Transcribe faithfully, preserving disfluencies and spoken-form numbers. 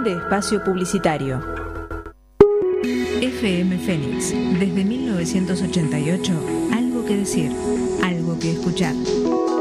de espacio publicitario. F M Fénix, desde mil novecientos ochenta y ocho, algo que decir, algo que escuchar.